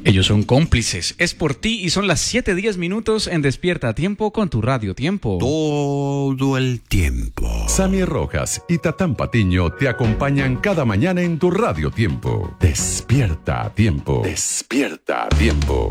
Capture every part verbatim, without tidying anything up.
Ellos son cómplices. Es por ti y son las siete diez minutos en Despierta a Tiempo con tu Radio Tiempo. Todo el tiempo. Sammy Rojas y Tatán Patiño te acompañan cada mañana en tu Radio Tiempo. Despierta a Tiempo. Despierta a Tiempo.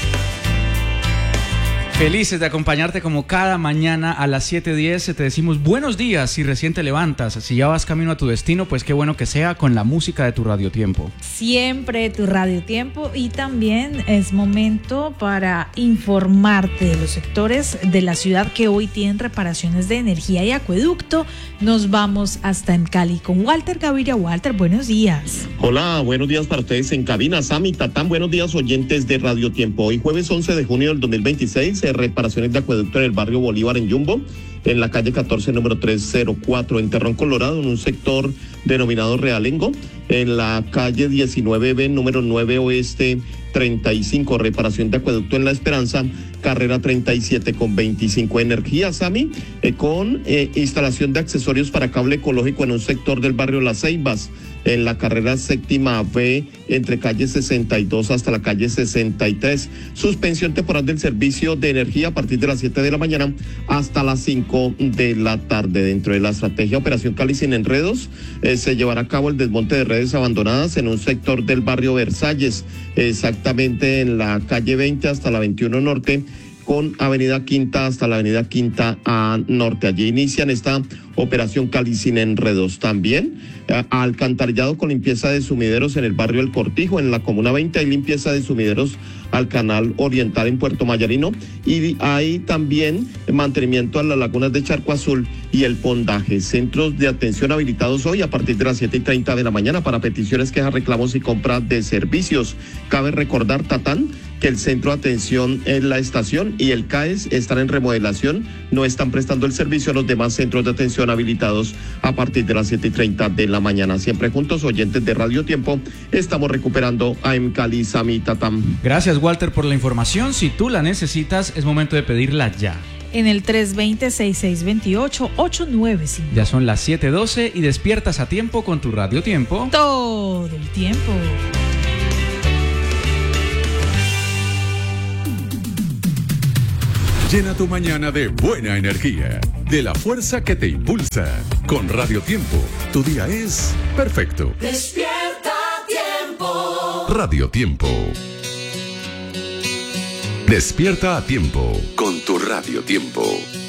Felices de acompañarte como cada mañana a las siete diez. Te decimos buenos días si recién te levantas. Si ya vas camino a tu destino, pues qué bueno que sea con la música de tu Radio Tiempo. Siempre tu Radio Tiempo, y también es momento para informarte de los sectores de la ciudad que hoy tienen reparaciones de energía y acueducto. Nos vamos hasta en Cali con Walter Gaviria. Walter, buenos días. Hola, buenos días para ustedes en cabina. Sammy, Tatán, buenos días oyentes de Radio Tiempo. Hoy jueves once de junio del dos mil veintiséis, reparaciones de acueducto en el barrio Bolívar en Yumbo, en la calle catorce, número trescientos cuatro, en Terrón, Colorado, en un sector denominado Realengo, en la calle diecinueve B, número nueve Oeste treinta y cinco, reparación de acueducto en La Esperanza, carrera treinta y siete con veinticinco. Energía, Sammy, eh, con eh, instalación de accesorios para cable ecológico en un sector del barrio Las Ceibas, en la carrera séptima B, entre calle sesenta y dos hasta la calle sesenta y tres. Suspensión temporal del servicio de energía a partir de las siete de la mañana hasta las cinco de la tarde. Dentro de la estrategia Operación Cali sin enredos, eh, se llevará a cabo el desmonte de redes abandonadas en un sector del barrio Versalles, exactamente en la calle veinte hasta la veintiuno Norte, con Avenida Quinta hasta la Avenida Quinta a Norte. Allí inician esta Operación Cali sin enredos. También eh, alcantarillado con limpieza de sumideros en el barrio El Cortijo, en la Comuna veinte hay limpieza de sumideros al Canal Oriental en Puerto Mayarino, y hay también mantenimiento a las lagunas de Charco Azul y el Pondaje. Centros de atención habilitados hoy a partir de las siete y treinta de la mañana para peticiones, quejas, reclamos y compra de servicios. Cabe recordar, Tatán, que el centro de atención en la estación y el C A E S están en remodelación, no están prestando el servicio a los demás centros de atención habilitados a partir de las siete y treinta de la mañana. Siempre juntos, oyentes de Radio Tiempo, estamos recuperando a M. Cali, Sammy, Tatán. Gracias, Walter, por la información. Si tú la necesitas, es momento de pedirla ya. En el tres dos cero, seis seis dos ocho, ocho nueve cinco. Ya son las siete doce y despiertas a tiempo con tu Radio Tiempo. Todo el tiempo. Llena tu mañana de buena energía, de la fuerza que te impulsa. Con Radio Tiempo, tu día es perfecto. Despierta Tiempo. Radio Tiempo. Despierta a tiempo con tu Radio Tiempo.